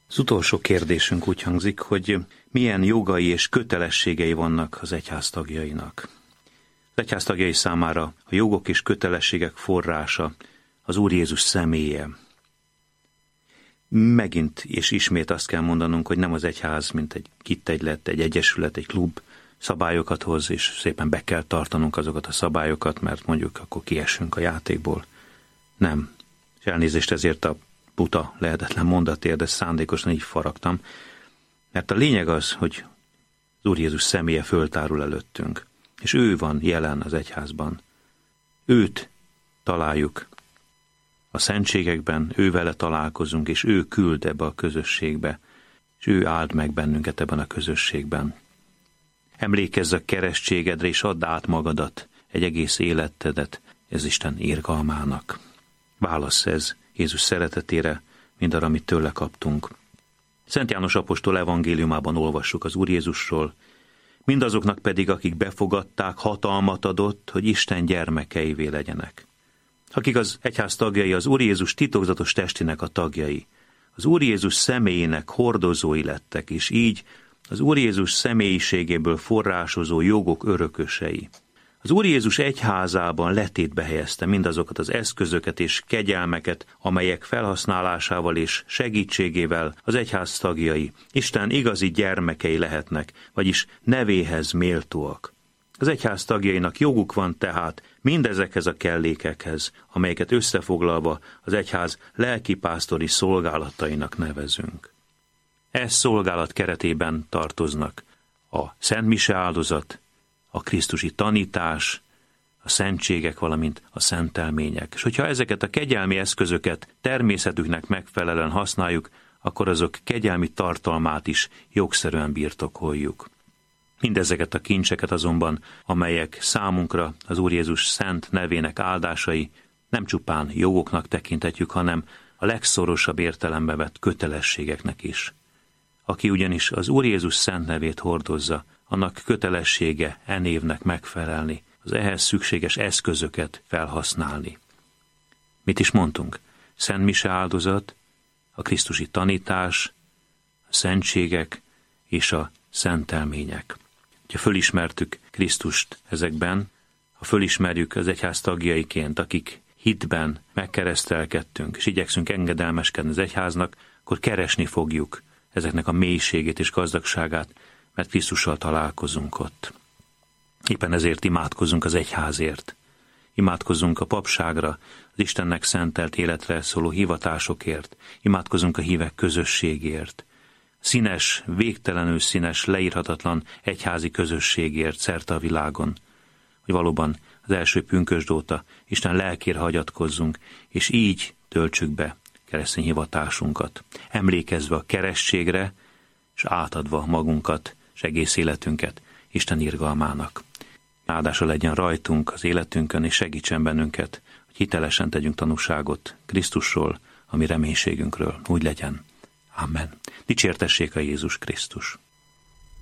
Az utolsó kérdésünk úgy hangzik, hogy milyen jogai és kötelességei vannak az egyház tagjainak. Az egyház tagjai számára a jogok és kötelességek forrása az Úr Jézus személye. Megint és ismét azt kell mondanunk, hogy nem az egyház, mint egy hittegylet, egy egyesület, egy klub szabályokat hoz, és szépen be kell tartanunk azokat a szabályokat, mert mondjuk akkor kiesünk a játékból. Nem. És elnézést ezért a buta, lehetetlen mondatért, de szándékosan így faragtam. Mert a lényeg az, hogy az Úr Jézus személye föltárul előttünk, és ő van jelen az egyházban. Őt találjuk a szentségekben, ővele találkozunk, és ő küld ebbe a közösségbe, és ő áld meg bennünket ebben a közösségben. Emlékezz a keresztségedre, és add át magadat, egy egész életedet ez Isten irgalmának. Válasz ez Jézus szeretetére, mindarra, amit tőle kaptunk. Szent János apostol evangéliumában olvassuk az Úr Jézusról, mindazoknak pedig, akik befogadták, hatalmat adott, hogy Isten gyermekeivé legyenek. Akik az egyház tagjai, az Úr Jézus titokzatos testének a tagjai, az Úr Jézus személyének hordozói lettek, és így az Úr Jézus személyiségéből forrásozó jogok örökösei. Az Úr Jézus egyházában letétbe helyezte mindazokat az eszközöket és kegyelmeket, amelyek felhasználásával és segítségével az egyház tagjai Isten igazi gyermekei lehetnek, vagyis nevéhez méltóak. Az egyház tagjainak joguk van tehát mindezekhez a kellékekhez, amelyeket összefoglalva az egyház lelkipásztori szolgálatainak nevezünk. Szolgálat keretében tartoznak a szentmise áldozat, a krisztusi tanítás, a szentségek, valamint a szentelmények. És hogyha ezeket a kegyelmi eszközöket természetüknek megfelelően használjuk, akkor azok kegyelmi tartalmát is jogszerűen birtokoljuk. Mindezeket a kincseket azonban, amelyek számunkra az Úr Jézus szent nevének áldásai, nem csupán jogoknak tekinthetjük, hanem a legszorosabb értelembe vett kötelességeknek is. Aki ugyanis az Úr Jézus szent nevét hordozza, annak kötelessége névnek megfelelni, az ehhez szükséges eszközöket felhasználni. Mit is mondtunk? Szent mise áldozat, a krisztusi tanítás, a szentségek és a szentelmények. Ha fölismertük Krisztust ezekben, ha fölismerjük az egyház tagjaiként, akik hitben megkeresztelkedtünk, és igyekszünk engedelmeskedni az egyháznak, akkor keresni fogjuk ezeknek a mélységét és gazdagságát, mert Krisztussal találkozunk ott. Éppen ezért imádkozunk az egyházért. Imádkozunk a papságra, az Istennek szentelt életre szóló hivatásokért. Imádkozunk a hívek közösségért. Színes, végtelenül színes, leírhatatlan egyházi közösségért szerte a világon. Hogy valóban az első pünkösd óta Isten lelkére hagyatkozzunk, és így töltsük be keresztény hivatásunkat. Emlékezve a keresztségre, és átadva magunkat, és egész életünket Isten irgalmának. Áldása legyen rajtunk, az életünkön, és segítsen bennünket, hogy hitelesen tegyünk tanúságot Krisztusról, a mi reménységünkről. Úgy legyen. Amen. Dicsértessék a Jézus Krisztus.